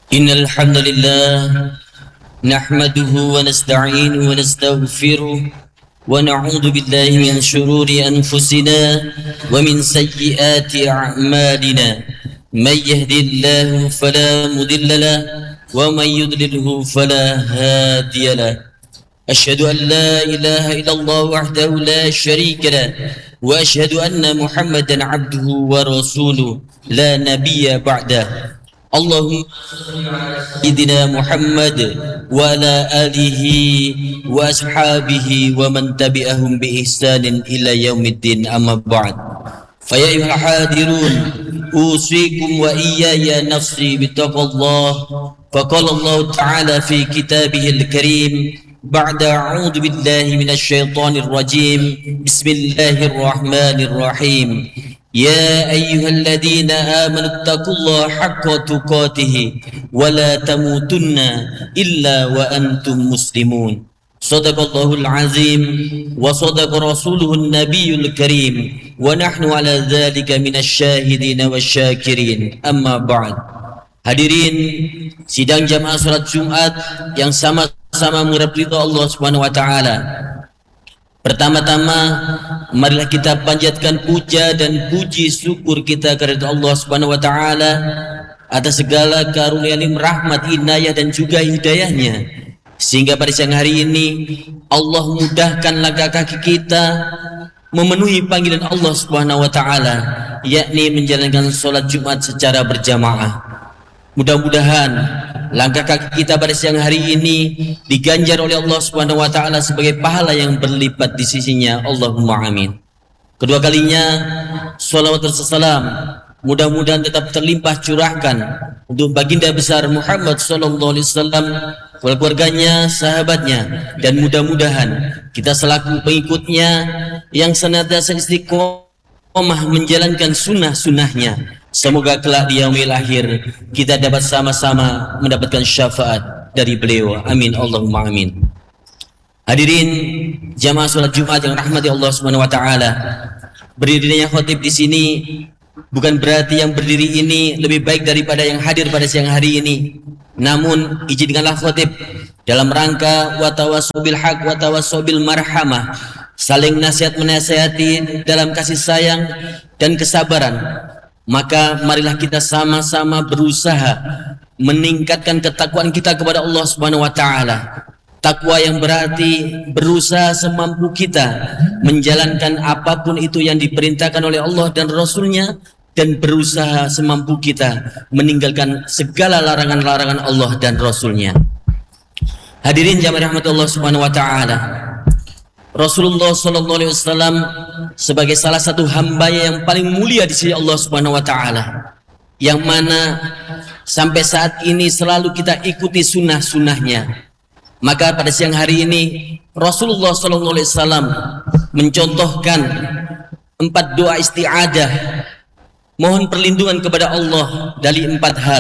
إن الحمد لله نحمده ونستعينه ونستغفره ونعوذ بالله من شرور أنفسنا ومن سيئات أعمالنا. من يهدي الله فلا مضل له ومن يضلله فلا هادي له. أشهد أن لا إله إلا الله وحده لا شريك له وأشهد أن محمدا عبده ورسوله لا نبي بعده. اللهم صل على سيدنا محمد وعلى آله وأصحابه ومن تبعهم بإحسان إلى يوم الدين. أما بعد، فيا أيها الحاضرون أوصيكم وإياي نفسي بتقوى الله. فقال الله تعالى في كتابه الكريم بعد أعوذ بالله من الشيطان الرجيم بسم الله الرحمن الرحيم. يا أيها الذين آمنوا اتقوا الله حق تقاته ولا تموتن إلا وأنتم مسلمون. صدق الله العظيم وصدق رسوله النبي الكريم ونحن على ذلك من الشاهدين والشاكرين. أما بعد. Hadirin sidang jamaah salat Jumat yang sama-sama mengharap ridha Allah Subhanahu wa taala. Pertama-tama marilah kita panjatkan puja dan puji syukur kita kepada Allah Subhanahu wa taala atas segala karunia rahmat, inayah dan juga hidayahnya, sehingga pada siang hari ini Allah mudahkan langkah kaki kita memenuhi panggilan Allah Subhanahu wa taala, yakni menjalankan salat Jumat secara berjamaah. Mudah-mudahan langkah kaki kita pada siang hari ini diganjar oleh Allah Subhanahu wa taala sebagai pahala yang berlipat di sisinya. Allahumma amin. Kedua kalinya salawat dan salam mudah-mudahan tetap terlimpah curahkan untuk baginda besar Muhammad sallallahu alaihi wasallam, keluarganya, sahabatnya, dan mudah-mudahan kita selaku pengikutnya yang senantiasa istiqomah menjalankan sunnah-sunnahnya, semoga kelak di yaumil akhir kita dapat sama-sama mendapatkan syafaat dari beliau. Amin Allahumma amin. Hadirin jamaah salat Jumat yang rahmati Allah Subhanahu wa taala, berdirinya khatib di sini bukan berarti yang berdiri ini lebih baik daripada yang hadir pada siang hari ini. Namun izinkanlah khatib dalam rangka wa tawassaw bil haq wa tawassaw bil marhamah, saling nasihat menasihati dalam kasih sayang dan kesabaran. Maka marilah kita sama-sama berusaha meningkatkan ketakwaan kita kepada Allah Subhanahu wa taala. Takwa yang berarti berusaha semampu kita menjalankan apapun itu yang diperintahkan oleh Allah dan Rasulnya, dan berusaha semampu kita meninggalkan segala larangan-larangan Allah dan Rasulnya. Hadirin jamaah rahmat Allah Subhanahu wa taala, Rasulullah sallallahu alaihi wasallam sebagai salah satu hamba yang paling mulia di sisi Allah Subhanahu wa taala, yang mana sampai saat ini selalu kita ikuti sunnah-sunnahnya. Maka pada siang hari ini Rasulullah sallallahu alaihi wasallam mencontohkan 4 doa isti'adah, mohon perlindungan kepada Allah dari 4 hal.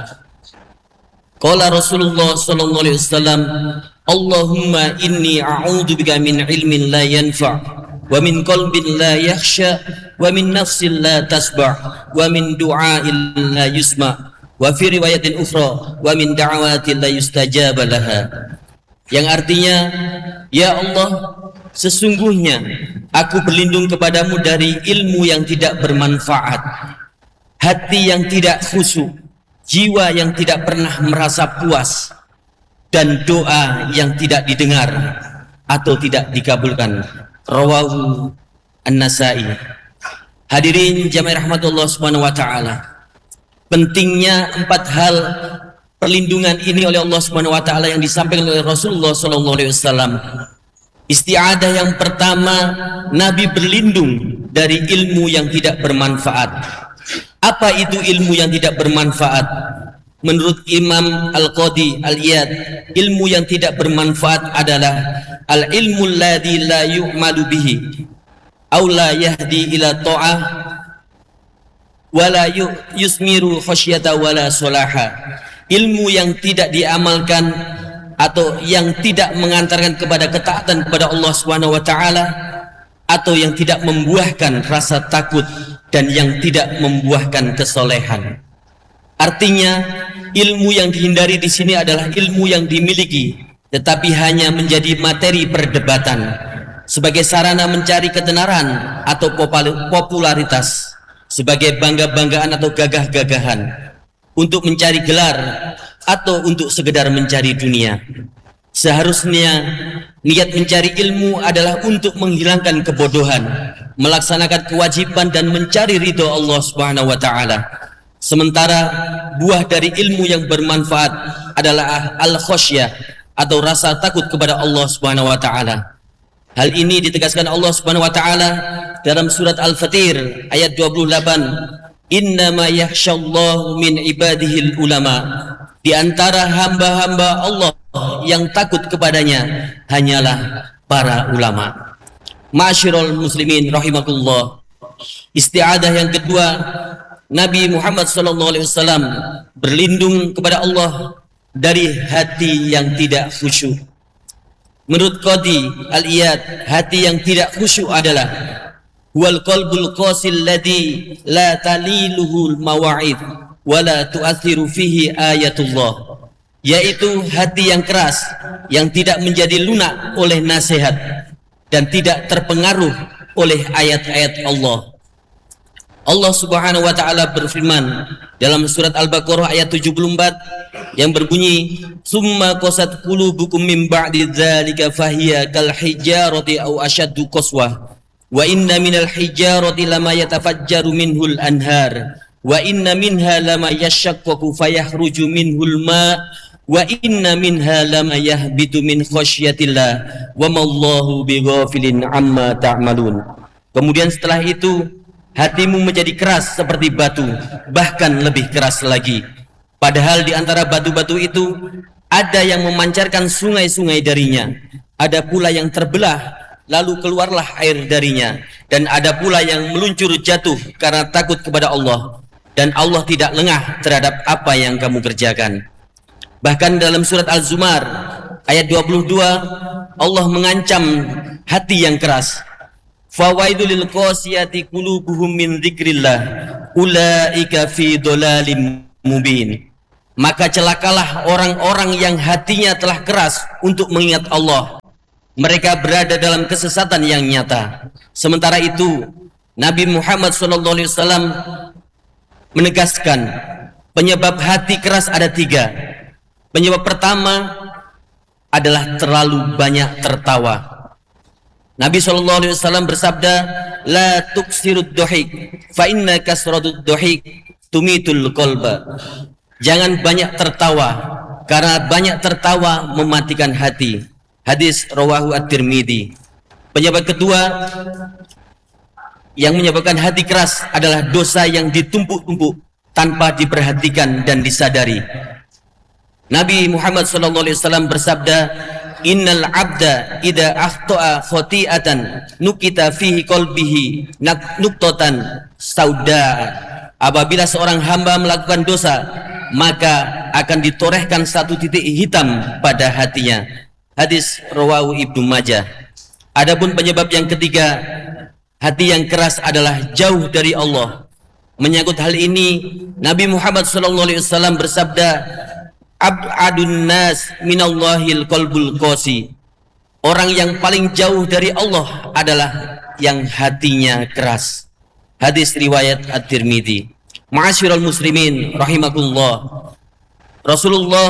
Qala Rasulullah sallallahu alaihi wasallam, Allahumma inni a'udzubika min ilmin la yanfa' wa min qalbin la yakhsha wa min nafsin la tasba' wa min du'ain la yusma' wa fi riwayatin ukhra wa min da'awatin la yustajaba laha. Yang artinya, ya Allah, sesungguhnya aku berlindung kepadamu dari ilmu yang tidak bermanfaat, hati yang tidak khusyuk, jiwa yang tidak pernah merasa puas, dan doa yang tidak didengar atau tidak dikabulkan. Rawahu An-Nasa'i. Hadirin jamaah rahmatullah Subhanahu wa taala, pentingnya 4 hal perlindungan ini oleh Allah Subhanahu wa taala yang disampaikan oleh Rasulullah sallallahu alaihi wasallam. Isti'adah yang pertama, Nabi berlindung dari ilmu yang tidak bermanfaat. Apa itu ilmu yang tidak bermanfaat? Menurut Imam Al-Qadi Al-Iyad, ilmu yang tidak bermanfaat adalah al-ilmu alladzi la yu'malu bihi aw la yahdi ila ta'ah wa la yusmiru khasyata wa la salaha. Ilmu yang tidak diamalkan atau yang tidak mengantarkan kepada ketaatan kepada Allah Subhanahu wa taala, atau yang tidak membuahkan rasa takut dan yang tidak membuahkan kesolehan. Artinya ilmu yang dihindari di sini adalah ilmu yang dimiliki, tetapi hanya menjadi materi perdebatan sebagai sarana mencari ketenaran atau popularitas, sebagai bangga-banggaan atau gagah-gagahan, untuk mencari gelar atau untuk sekedar mencari dunia. Seharusnya niat mencari ilmu adalah untuk menghilangkan kebodohan, melaksanakan kewajiban dan mencari ridho Allah Subhanahu wa taala. Sementara buah dari ilmu yang bermanfaat adalah al-khosyah atau rasa takut kepada Allah Subhanahu wa taala. Hal ini ditegaskan Allah Subhanahu wa taala dalam surat Al-Fatir ayat 28, innama yakhsyallahu min ibadihil ulama. Di antara hamba-hamba Allah yang takut kepadanya hanyalah para ulama. Ma'asyiral muslimin rahimakumullah. Isti'adah yang kedua, Nabi Muhammad SAW berlindung kepada Allah dari hati yang tidak khusyuk. Menurut Qadi Al-Iyad, hati yang tidak khusyuk adalah wal qalbul qasil ladzi la taliluhul mawa'id wa la tu'athiru fihi ayatullah, yaitu hati yang keras yang tidak menjadi lunak oleh nasihat dan tidak terpengaruh oleh ayat-ayat Allah. Allah Subhanahu wa taala berfirman dalam surat Al-Baqarah ayat 74 yang berbunyi, summa qasat qulubukum min ba'di dzalika fahiya kal hijarati aw ashaddu qaswah wa inna minal hijarati lama yatafajjaru minhul anhar wa inna minha lama yashaqqaqu fayakhruju minhul ma wa inna minha lama yahbitu min khasyatillah wa mallahu bighafilin amma ta'malun. Kemudian setelah itu hatimu menjadi keras seperti batu, bahkan lebih keras lagi. Padahal di antara batu-batu itu ada yang memancarkan sungai-sungai darinya, ada pula yang terbelah lalu keluarlah air darinya, dan ada pula yang meluncur jatuh karena takut kepada Allah, dan Allah tidak lengah terhadap apa yang kamu kerjakan. Bahkan dalam surat Al-Zumar ayat 22 Allah mengancam hati yang keras, fawaidul lil qasiyati qulubuhum min dzikrillah ulaika fi dhalalim mubin. Maka celakalah orang-orang yang hatinya telah keras untuk mengingat Allah, mereka berada dalam kesesatan yang nyata. Sementara itu Nabi Muhammad SAW menegaskan penyebab hati keras ada 3. Penyebab pertama adalah terlalu banyak tertawa. Nabi SAW bersabda, la tuksirud dohik fa inna kasratud dohik tumitul qalba. Jangan banyak tertawa, karena banyak tertawa mematikan hati. Hadis rawahu at-Tirmidzi. Penyebab kedua yang menyebabkan hati keras adalah dosa yang ditumpuk-tumpuk tanpa diperhatikan dan disadari. Nabi Muhammad SAW bersabda, innal abda idza akhta'a khati'atan nukita fihi qalbihi nuqtatan sauda. Apabila seorang hamba melakukan dosa, maka akan ditorehkan satu titik hitam pada hatinya. Hadis rawahu Ibnu Majah. Adapun penyebab yang ketiga, hati yang keras adalah jauh dari Allah. Menyangkut hal ini, Nabi Muhammad SAW bersabda, ab'adun nas minallahil qalbul qasi. Orang yang paling jauh dari Allah adalah yang hatinya keras. Hadis riwayat At-Tirmidzi. Ma'asyiral muslimin rahimakumullah. Rasulullah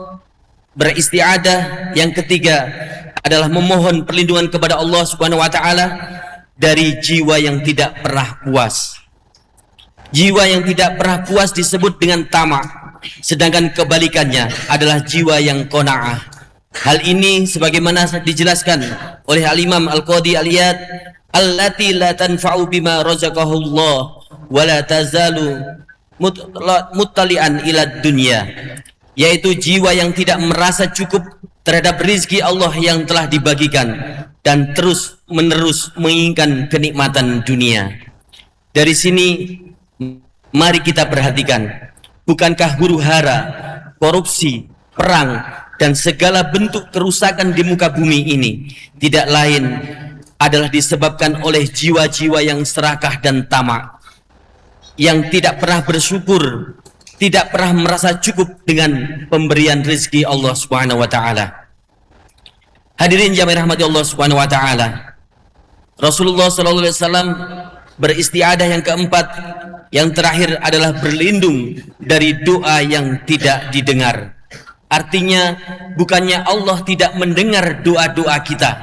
beristiadah yang ketiga adalah memohon perlindungan kepada Allah Subhanahu wa taala dari jiwa yang tidak pernah puas. Jiwa yang tidak pernah puas disebut dengan tamak, sedangkan kebalikannya adalah jiwa yang qanaah. Hal ini sebagaimana dijelaskan oleh Al-Imam Al-Qadi Al-Iyad, allati la tanfa'u bima razaqahullah wa la tazalu muttali'an ila dunya, yaitu jiwa yang tidak merasa cukup terhadap rizki Allah yang telah dibagikan dan terus menerus menginginkan kenikmatan dunia. Dari sini mari kita perhatikan, bukankah huru-hara, korupsi, perang, dan segala bentuk kerusakan di muka bumi ini tidak lain adalah disebabkan oleh jiwa-jiwa yang serakah dan tamak, yang tidak pernah bersyukur tidak pernah merasa cukup dengan pemberian rezeki Allah Subhanahu wa taala. Hadirin jamaah rahmati Allah Subhanahu wa taala. Rasulullah sallallahu alaihi wasallam beristiadah yang keempat, yang terakhir adalah berlindung dari doa yang tidak didengar. Artinya bukannya Allah tidak mendengar doa-doa kita,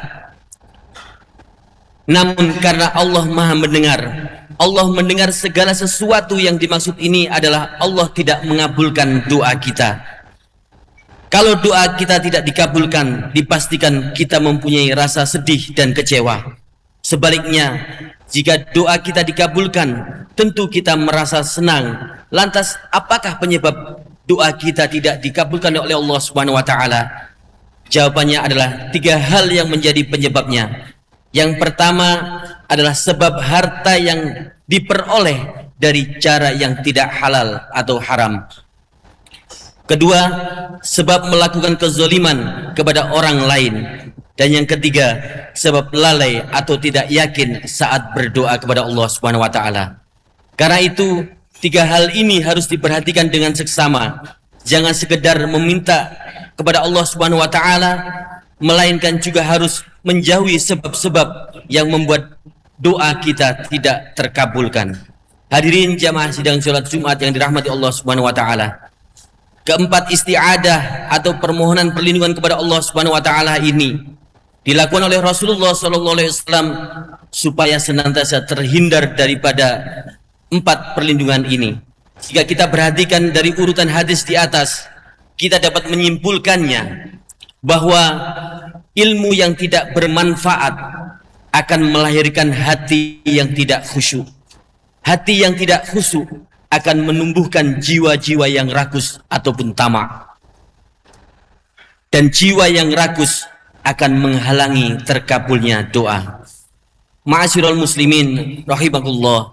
namun karena Allah Maha mendengar, Allah mendengar segala sesuatu. Yang dimaksud ini adalah Allah tidak mengabulkan doa kita. Kalau doa kita tidak dikabulkan, dipastikan kita mempunyai rasa sedih dan kecewa. Sebaliknya, jika doa kita dikabulkan, tentu kita merasa senang. Lantas apakah penyebab doa kita tidak dikabulkan oleh Allah Subhanahu wa taala? Jawabannya adalah 3 hal yang menjadi penyebabnya. Yang pertama adalah sebab harta yang diperoleh dari cara yang tidak halal atau haram. Kedua, sebab melakukan kezaliman kepada orang lain. Dan yang ketiga, sebab lalai atau tidak yakin saat berdoa kepada Allah Subhanahu wa taala. Karena itu, 3 hal ini harus diperhatikan dengan seksama. Jangan sekedar meminta kepada Allah Subhanahu wa taala, melainkan juga harus menjauhi sebab-sebab yang membuat doa kita tidak terkabulkan. Hadirin jamaah sidang salat Jumat yang dirahmati Allah Subhanahu wa taala. Keempat, isti'adah atau permohonan perlindungan kepada Allah Subhanahu wa taala ini dilakukan oleh Rasulullah sallallahu alaihi wasallam supaya senantiasa terhindar daripada 4 perlindungan ini. Jika kita perhatikan dari urutan hadis di atas, kita dapat menyimpulkannya bahwa ilmu yang tidak bermanfaat akan melahirkan hati yang tidak khusyuk. Hati yang tidak khusyuk akan menumbuhkan jiwa-jiwa yang rakus ataupun tamak. Dan jiwa yang rakus akan menghalangi terkabulnya doa. Ma'asyiral muslimin rahimakumullah.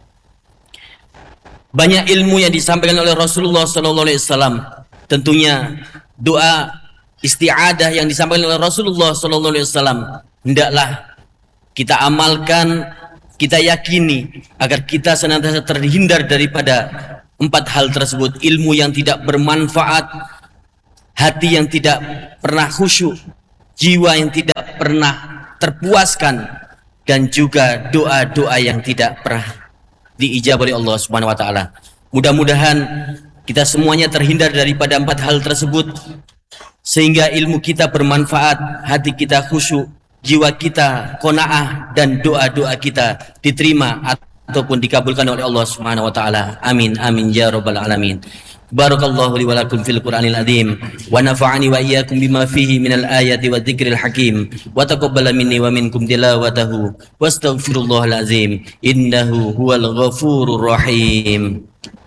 Banyak ilmu yang disampaikan oleh Rasulullah sallallahu alaihi wasallam. Tentunya doa isti'adah yang disampaikan oleh Rasulullah sallallahu alaihi wasallam hendaklah kita amalkan, kita yakini agar kita senantiasa terhindar daripada 4 hal tersebut. Ilmu yang tidak bermanfaat, hati yang tidak pernah khusyuk, jiwa yang tidak pernah terpuaskan, dan juga doa-doa yang tidak pernah diijabah oleh Allah Subhanahu wa taala. Mudah-mudahan kita semuanya terhindar daripada 4 hal tersebut, sehingga ilmu kita bermanfaat, hati kita khusyuk, jiwa kita qanaah, dan doa-doa kita diterima ataupun dikabulkan oleh Allah Subhanahu wa taala. Amin amin ya rabbal alamin. Barakallahu li wa lakum fil Qur'anil azim wa nafa'ani wa iyyakum bima fihi minal ayati wa dzikril hakim wa taqabbala minni wa minkum tilawatahu wastaghfirullahal azim innahu huwal ghafurur rahim.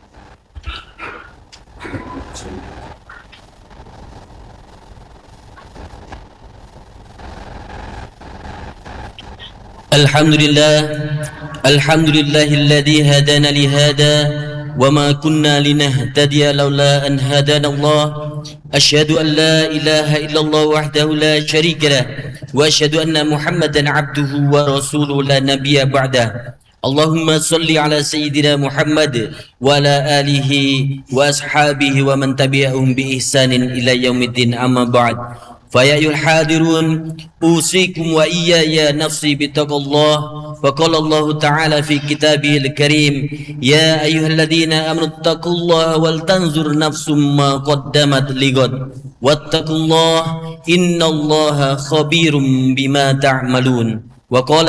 Alhamdulillahilladzi hadana li hada wa ma kunna linahtadiya laula an hadana Allah. Asyhadu an la ilaha illallah wahdahu la syarika lah wa asyhadu anna Muhammadan abduhu wa rasuluhu la nabiyya ba'dah. Allahumma salli ala sayyidina Muhammad wa ala alihi wa ashabihi wa man tabi'ahum bi ihsanin ila yaumiddin, amma ba'd. فيا أيها الحاضرون أوصيكم وإياي نفسي بتقوى الله. وقال الله تعالى في كتابه الكريم يا أيها الذين آمنوا اتقوا الله ولتنظر نفس ما قدمت لغد واتقوا الله إن الله خبير بما تعملون. وقال